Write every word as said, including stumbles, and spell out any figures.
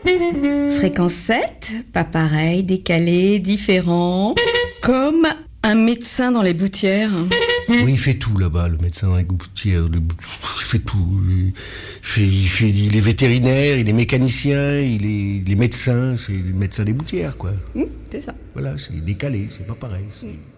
Fréquence sept, pas pareil, décalé, différent. Comme un médecin dans les Boutières. Oui, il fait tout là-bas, le médecin dans les Boutières. Le... Il fait tout. Il, fait, il, fait, il est vétérinaire, il est mécanicien, il est, il est médecin. C'est le médecin des Boutières, quoi. Mmh, c'est ça. Voilà, c'est décalé, c'est pas pareil. C'est...